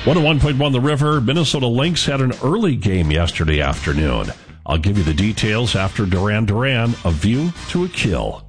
101.1 The River, Minnesota Lynx had an early game yesterday afternoon. I'll give you the details after Duran Duran, A View to a Kill.